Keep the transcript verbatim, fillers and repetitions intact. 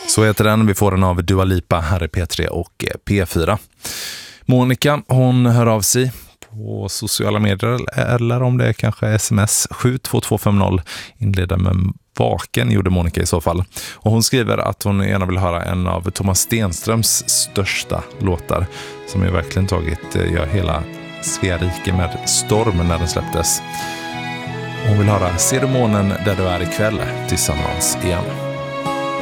Så heter den. Vi får den av Dua Lipa här i P tre och P fyra. Monica, hon hör av sig på sociala medier eller om det är kanske sms sju två två fem noll inleder med vaken, gjorde Monica i så fall. Och hon skriver att hon gärna vill höra en av Thomas Stenströms största låtar som ju verkligen tagit ja, hela Sverige med storm när den släpptes. Hon vill höra Ser du månen där du är ikväll tillsammans igen.